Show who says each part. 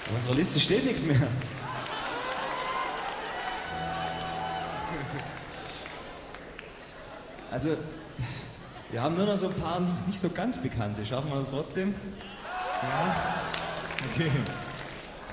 Speaker 1: Auf unserer Liste steht nichts mehr. Also, wir haben nur noch so ein paar nicht so ganz bekannte. Schaffen wir das trotzdem? Ja? Okay.